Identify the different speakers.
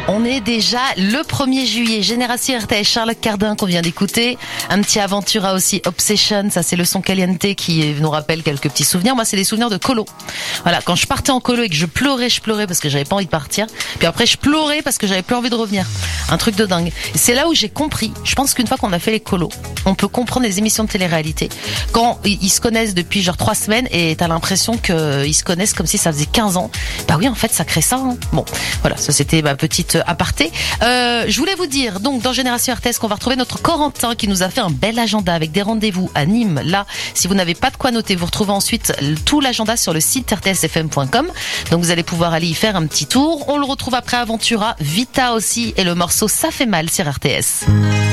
Speaker 1: On est déjà le 1er juillet. Génération RTS, Charles Cardin qu'on vient d'écouter. Un petit Aventura aussi, Obsession. Ça, c'est le son caliente qui nous rappelle quelques petits souvenirs. Moi, c'est des souvenirs de colo. Voilà, quand je partais en colo et que je pleurais parce que j'avais pas envie de partir. Puis après, je pleurais parce que j'avais plus envie de revenir. Un truc de dingue. Et c'est là où j'ai compris. Je pense qu'une fois qu'on a fait les colos, on peut comprendre les émissions de télé-réalité. Quand ils se connaissent depuis genre 3 semaines et t'as l'impression qu'ils se connaissent comme si ça faisait 15 ans. Bah oui, en fait, ça crée ça. Hein. Bon, voilà, ça c'était ma petite aparté. Je voulais vous dire, donc, dans Génération RTS, qu'on va retrouver notre Corentin qui nous a fait un bel agenda avec des rendez-vous à Nîmes. Là, si vous n'avez pas de quoi noter, vous retrouvez ensuite tout l'agenda sur le site rtsfm.com. Donc, vous allez pouvoir aller y faire un petit tour. On le retrouve après Aventura, Vita aussi et le morceau Ça fait mal sur RTS.